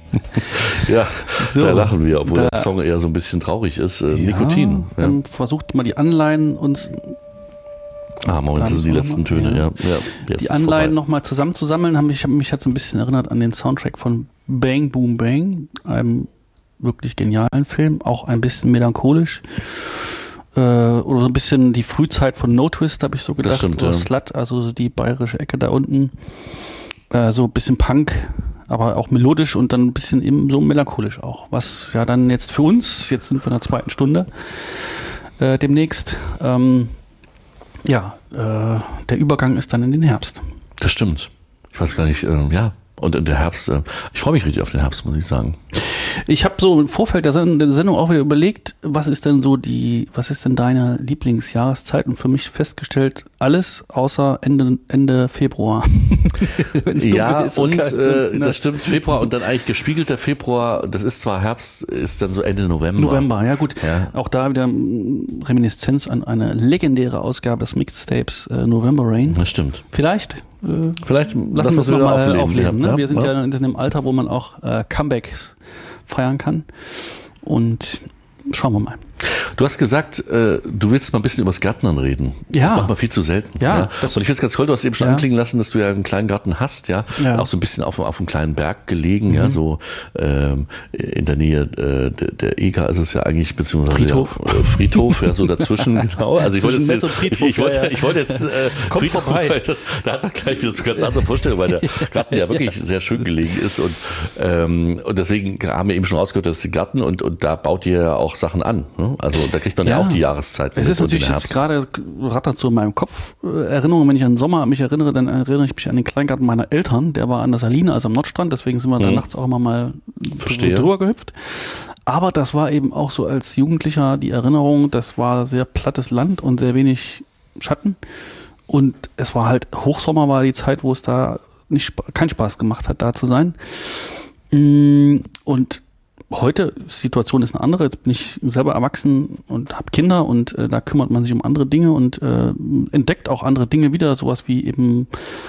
Ja, So, da lachen wir, obwohl da- der Song eher so ein bisschen traurig ist. Nikotin. Ja. Dann versucht mal die Anleihen uns, Moment, das sind die letzten Töne. Ja. Jetzt die ist Anleihen vorbei. nochmal zusammenzusammeln. Mich hat so ein bisschen erinnert an den Soundtrack von Bang Boom Bang, einem wirklich genialen Film, auch ein bisschen melancholisch. Oder so ein bisschen die Frühzeit von No Twist, habe ich so gedacht. Das stimmt, oder ja. Slut, also so die bayerische Ecke da unten. So ein bisschen Punk, aber auch melodisch und dann ein bisschen eben so melancholisch auch. Was ja dann jetzt für uns, jetzt sind wir in der 2. Stunde demnächst, der Übergang ist dann in den Herbst. Das stimmt. Ich weiß gar nicht, und in der Herbst, ich freue mich richtig auf den Herbst, muss ich sagen. Ich habe so im Vorfeld der Sendung auch wieder überlegt, was ist denn deine Lieblingsjahreszeit? Und für mich festgestellt, alles außer Ende Februar. Wenn's dunkel ist und kalt und das stimmt, Februar und dann eigentlich gespiegelter Februar, das ist zwar Herbst, ist dann so Ende November. November, ja gut. Ja. Auch da wieder Reminiszenz an eine legendäre Ausgabe des Mixtapes November Rain. Das stimmt. Vielleicht Vielleicht lassen wir es nochmal aufleben. Ne? Ja, Wir sind ja in dem Alter, wo man auch Comebacks feiern kann. Und schauen wir mal. Du hast gesagt, du willst mal ein bisschen über das Gärtnern reden. Ja. Das macht man viel zu selten. Ja, Und ich finde es ganz toll, du hast eben schon Ja. anklingen lassen, dass du ja einen kleinen Garten hast, ja. Ja. Auch so ein bisschen auf einem kleinen Berg gelegen, ja, so in der Nähe der Eger ist es ja eigentlich, beziehungsweise Friedhof. Ja, Friedhof, ja, so dazwischen, genau. Also ich wollte Zwischen jetzt, Mess und Friedhof, ich wollte jetzt Kommt Friedhof, vorbei. weil da hat man gleich wieder so ganz andere Vorstellungen, weil der Garten ja wirklich sehr schön gelegen ist und deswegen haben wir eben schon rausgehört, dass die Garten und da baut ihr ja auch Sachen an. Ne? Also da kriegt man ja auch die Jahreszeit. Es ist natürlich jetzt gerade, rattert so in meinem Kopf Erinnerungen, wenn ich an den Sommer mich erinnere, dann erinnere ich mich an den Kleingarten meiner Eltern, der war an der Saline, also am Nordstrand, deswegen sind wir da nachts auch immer mal drüber gehüpft. Aber das war eben auch so als Jugendlicher die Erinnerung, das war sehr plattes Land und sehr wenig Schatten und es war halt, Hochsommer war die Zeit, wo es da keinen Spaß gemacht hat, da zu sein. Und heute, die Situation ist eine andere, jetzt bin ich selber erwachsen und habe Kinder und da kümmert man sich um andere Dinge und entdeckt auch andere Dinge wieder, sowas wie eben,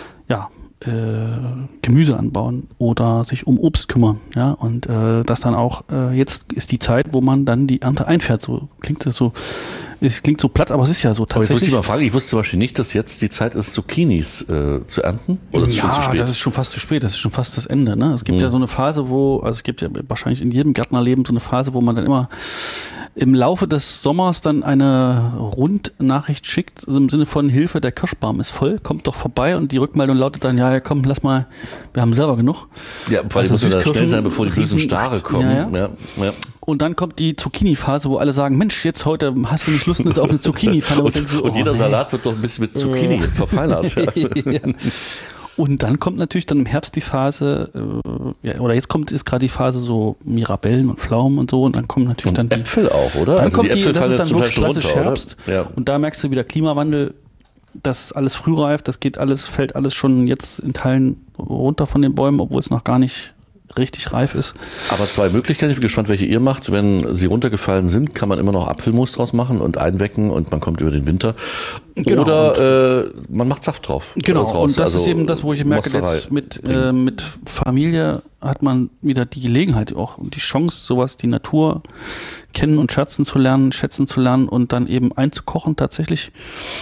Gemüse anbauen oder sich um Obst kümmern, ja, und das dann auch, jetzt ist die Zeit, wo man dann die Ernte einfährt, so klingt das so, es klingt so platt, aber es ist ja so Aber jetzt muss tatsächlich. ich mal fragen, ich wusste zum Beispiel nicht, dass jetzt die Zeit ist, Zucchinis zu ernten, oder ist es schon zu spät? Das ist schon fast zu spät, das ist schon fast das Ende, ne? Es gibt ja so eine Phase, es gibt ja wahrscheinlich in jedem Gärtnerleben so eine Phase, wo man dann immer im Laufe des Sommers dann eine Rundnachricht schickt, also im Sinne von Hilfe, der Kirschbaum ist voll, kommt doch vorbei und die Rückmeldung lautet dann, ja komm, lass mal, wir haben selber genug. Ja, vor allem Also muss man da schnell Süßkirschen, sein, bevor die bösen Stare kommen. Ja. Ja. Und dann kommt die Zucchini-Phase, wo alle sagen, Mensch, jetzt heute hast du nicht Lust jetzt auf eine Zucchini-Pfanne. Und jeder Salat wird doch ein bisschen mit Zucchini verfeinert. Ja. Und dann kommt natürlich dann im Herbst die Phase, ist gerade die Phase so Mirabellen und Pflaumen und so und dann kommen natürlich dann die Äpfel auch, oder? Dann Also kommt die Äpfel das fallen ist dann zum Teil wirklich schon klassisch runter, Herbst. oder? Ja. Und da merkst du wieder Klimawandel, das alles frühreif, fällt alles schon jetzt in Teilen runter von den Bäumen, obwohl es noch gar nicht richtig reif ist. Aber zwei Möglichkeiten, ich bin gespannt, welche ihr macht. Wenn sie runtergefallen sind, kann man immer noch Apfelmus draus machen und einwecken und man kommt über den Winter. Genau. Oder man macht Saft drauf. Genau, draus. und das ist Also eben das, wo ich merke, Mosterei. jetzt mit Familie hat man wieder die Gelegenheit auch und die Chance, sowas, die Natur kennen und schätzen zu lernen und dann eben einzukochen tatsächlich.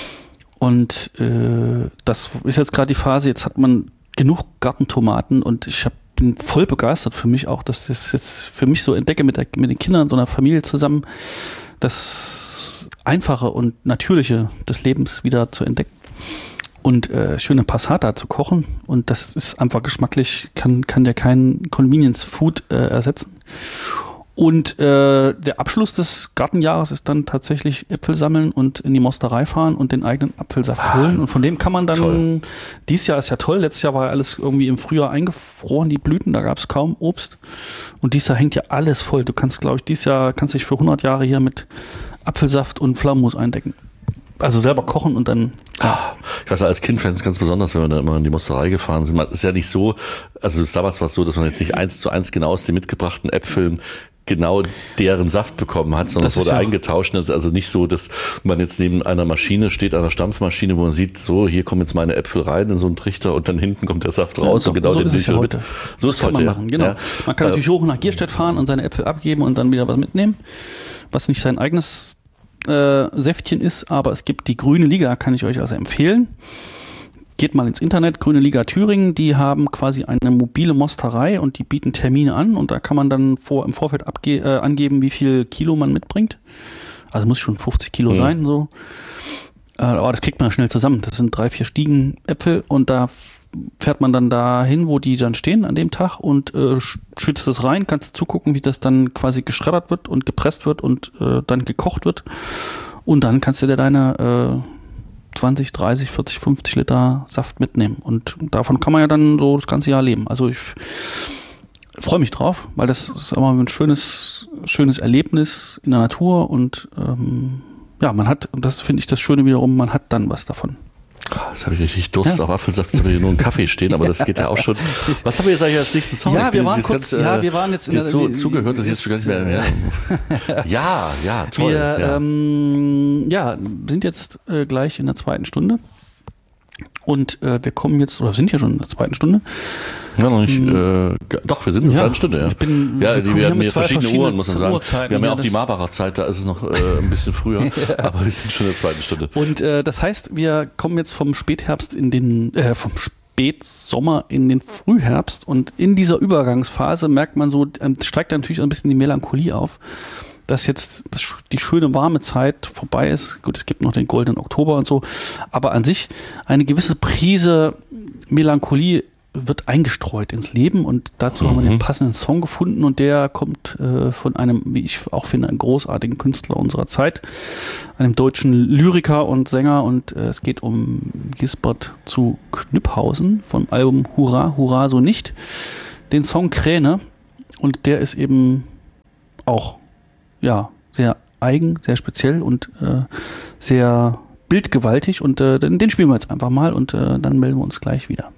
Und das ist jetzt gerade die Phase, jetzt hat man genug Gartentomaten und bin voll begeistert für mich auch, dass das jetzt für mich so entdecke mit den Kindern, so einer Familie zusammen, das Einfache und Natürliche des Lebens wieder zu entdecken und schöne Passata zu kochen und das ist einfach geschmacklich, kann der kein Convenience Food ersetzen. Und der Abschluss des Gartenjahres ist dann tatsächlich Äpfel sammeln und in die Mosterei fahren und den eigenen Apfelsaft holen. Und von dem kann man dann, dieses Jahr ist ja toll, letztes Jahr war ja alles irgendwie im Frühjahr eingefroren, die Blüten, da gab es kaum Obst. Und dieses Jahr hängt ja alles voll. Du kannst, glaube ich, dieses Jahr kannst dich für 100 Jahre hier mit Apfelsaft und Pflaumenmus eindecken. Also selber kochen und dann. Ja. Ich weiß, als Kind fand es ganz besonders, wenn wir dann immer in die Mosterei gefahren sind. Es ist ja nicht so, also damals war es so, dass man jetzt nicht 1:1 genau aus den mitgebrachten Äpfeln genau deren Saft bekommen hat, sondern es wurde eingetauscht. Es ist also nicht so, dass man jetzt neben einer Maschine steht, einer Stampfmaschine, wo man sieht, so, hier kommen jetzt meine Äpfel rein in so einen Trichter und dann hinten kommt der Saft raus Ja, und genau so den ist es ja heute. So ist kann heute. Man machen, genau. Ja. Man kann natürlich hoch nach Gierstedt fahren und seine Äpfel abgeben und dann wieder was mitnehmen, was nicht sein eigenes Säftchen ist, aber es gibt die Grüne Liga, kann ich euch also empfehlen. Geht mal ins Internet, Grüne Liga Thüringen, die haben quasi eine mobile Mosterei und die bieten Termine an und da kann man dann im Vorfeld angeben, wie viel Kilo man mitbringt. Also muss schon 50 Kilo sein, so. Aber das kriegt man schnell zusammen. Das sind 3-4 Stiegen Äpfel und da fährt man dann dahin, wo die dann stehen an dem Tag und schützt es rein, kannst zugucken, wie das dann quasi geschreddert wird und gepresst wird und dann gekocht wird. Und dann kannst du dir deine 20, 30, 40, 50 Liter Saft mitnehmen. Und davon kann man ja dann so das ganze Jahr leben. Also ich freue mich drauf, weil das ist immer ein schönes Erlebnis in der Natur und ja, man hat, und das finde ich das Schöne wiederum, man hat dann was davon. Jetzt habe ich richtig Durst auf Apfelsaft, jetzt habe ich nur einen Kaffee stehen, aber das geht ja auch schon. Was haben wir jetzt eigentlich als nächsten Song? Ja, wir waren jetzt in der zugehört, das ist jetzt schon gar nicht mehr. Ja, toll. Wir sind jetzt gleich in der zweiten Stunde. Und wir kommen jetzt, oder sind ja schon in der zweiten Stunde. Ja, noch nicht. Doch, wir sind in der zweiten Stunde, ja. Wir haben hier verschiedene Uhren, muss man sagen. Uhrzeiten, wir haben ja auch die Marbacher Zeit, da ist es noch ein bisschen früher, aber wir sind schon in der zweiten Stunde. Und das heißt, wir kommen jetzt vom Spätherbst vom Spätsommer in den Frühherbst und in dieser Übergangsphase merkt man so, steigt da natürlich ein bisschen die Melancholie auf, dass jetzt die schöne warme Zeit vorbei ist. Gut, es gibt noch den goldenen Oktober und so, aber an sich eine gewisse Prise Melancholie wird eingestreut ins Leben und dazu haben wir den passenden Song gefunden und der kommt von einem, wie ich auch finde, einem großartigen Künstler unserer Zeit, einem deutschen Lyriker und Sänger und es geht um Gisbert zu Knüpphausen vom Album Hurra, Hurra so nicht, den Song Kräne und der ist eben auch sehr eigen, sehr speziell und sehr bildgewaltig und den spielen wir jetzt einfach mal und dann melden wir uns gleich wieder.